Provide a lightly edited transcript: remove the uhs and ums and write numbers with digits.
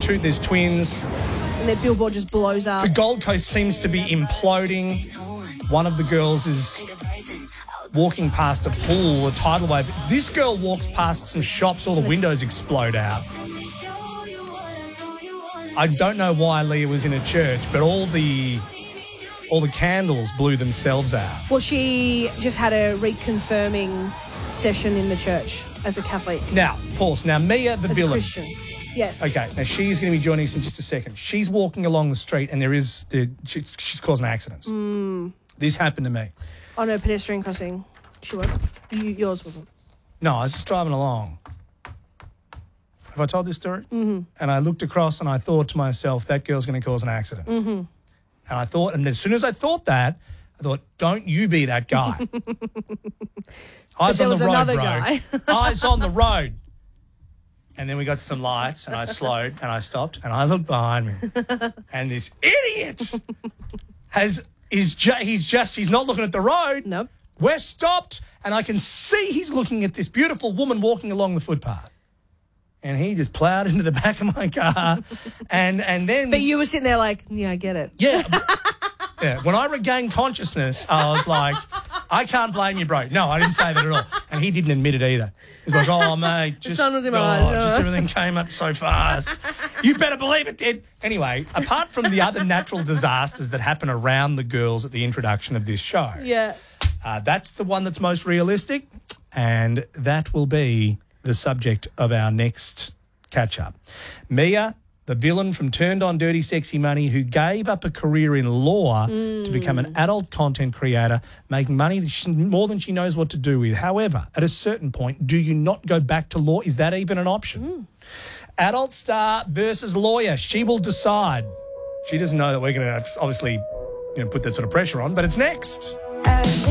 there's twins. And their billboard just blows up. The Gold Coast seems to be imploding. One of the girls is walking past a pool, a tidal wave. This girl walks past some shops, all the windows explode out. I don't know why Leah was in a church, but all the candles blew themselves out. Well, she just had a reconfirming session in the church as a Catholic. Now, pause. Now, Mia, the As a villain. Christian. Yes. Okay, now she's going to be joining us in just a second. She's walking along the street and she's causing accidents. This happened to me. On a pedestrian crossing. She was. Yours wasn't. No, I was just driving along. Have I told this story? Mm-hmm. And I looked across and I thought to myself, that girl's going to cause an accident. Mm-hmm. And I thought, and as soon as I thought that, I thought, don't you be that guy. Eyes on the road, bro. Guy. Eyes on the road. And then we got to some lights and I slowed and I stopped and I looked behind me. And this idiot he's not looking at the road. Nope. We're stopped and I can see he's looking at this beautiful woman walking along the footpath. And he just ploughed into the back of my car. and then... But you were sitting there like, yeah, I get it. Yeah. Yeah. When I regained consciousness, I was like, I can't blame you, bro. No, I didn't say that at all. And he didn't admit it either. He was like, oh, mate. The sun was in my eyes. Just everything came up so fast. You better believe it did. Anyway, apart from the other natural disasters that happen around the girls at the introduction of this show, Yeah. that's the one that's most realistic, and that will be the subject of our next catch-up. Mia, the villain from Turned On Dirty Sexy Money, who gave up a career in law to become an adult content creator, making money more than she knows what to do with. However, at a certain point, do you not go back to law? Is that even an option? Adult star versus lawyer. She will decide. She doesn't know that we're going to obviously put that sort of pressure on, but it's next.